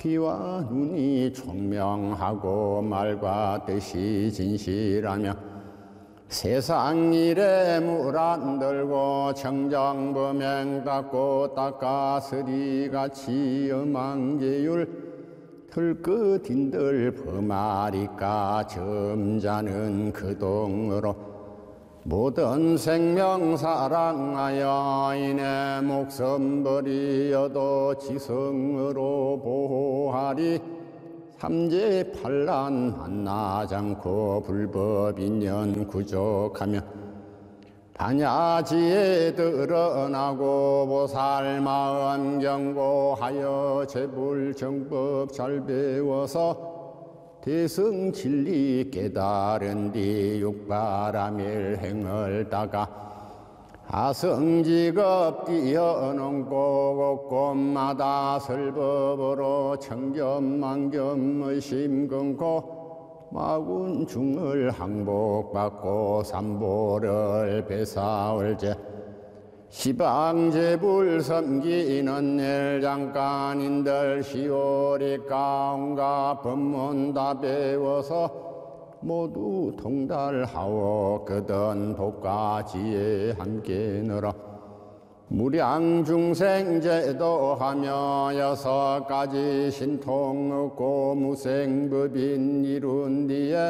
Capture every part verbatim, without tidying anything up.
귀와 눈이 총명하고 말과 뜻이 진실하며 세상 일에 물 안 들고 청정범행 닦고 닦아서리같이 엄한계율 들끝인들 범하리까 점자는 그동으로 모든 생명 사랑하여 이내 목숨 버리어도 지성으로 보호하리 삼재 판란 만나지 않고 불법인연 구족하며 반야지에 드러나고 보살 마음 경고하여 제불 정법 잘 배워서 대승 진리 깨달은 뒤 육바라밀 행을 따가 아성직업 뛰어넘고 곳곳마다 설법으로 청겸만겸 의심 끊고 마군중을 항복받고 삼보를 배사올제 시방제불 섬기는 일 잠깐인들 시오리까 온갖 법문 다 배워서 모두 통달하오 그든 독가지에 함께 늘어 무량중생 제도하며 여섯 가지 신통 얻고 무생법인 이룬 뒤에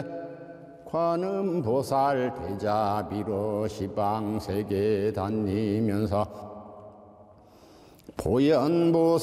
관음보살 대자비로 시방세계 다니면서 보현보살